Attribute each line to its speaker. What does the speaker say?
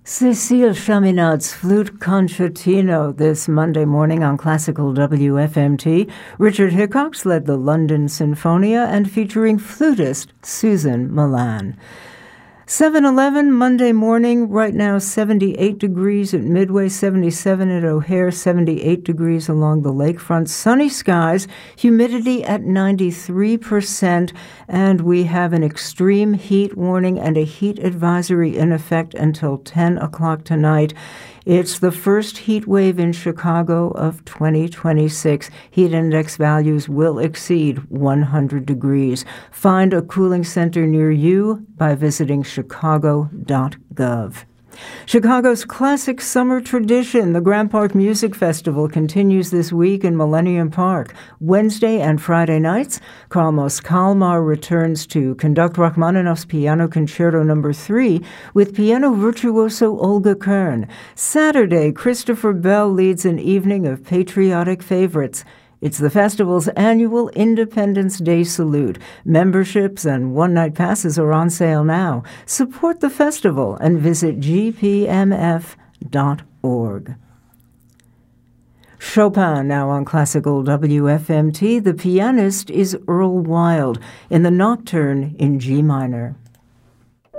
Speaker 1: Cécile Chaminade's Flute Concertino this Monday morning on Classical WFMT. Richard Hickox led the London Sinfonia and featuring flutist Susan Milan. 7-Eleven Monday morning, right now 78 degrees at Midway, 77 at O'Hare, 78 degrees along the lakefront. Sunny skies, humidity at 93%, and we have an extreme heat warning and a heat advisory in effect until 10 o'clock tonight. It's the first heat wave in Chicago of 2026. Heat index values will exceed 100 degrees. Find a cooling center near you by visiting chicago.gov. Chicago's classic summer tradition, the Grant Park Music Festival, continues this week in Millennium Park. Wednesday and Friday nights, Kalmos Kalmar returns to conduct Rachmaninoff's Piano Concerto No. 3 with piano virtuoso Olga Kern. Saturday, Christopher Bell leads an evening of patriotic favorites. It's the festival's annual Independence Day salute. Memberships and one-night passes are on sale now. Support the festival and visit gpmf.org. Chopin now on Classical WFMT. The pianist is Earl Wild in the Nocturne in G minor.